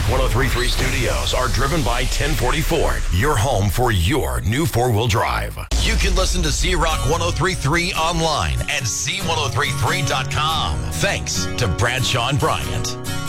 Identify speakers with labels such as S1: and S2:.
S1: Rock 1033 studios are driven by 1040 Ford, your home for your new four-wheel drive. You can listen to Z-Rock 1033 online at z1033.com. Thanks to Bradshaw and Bryant.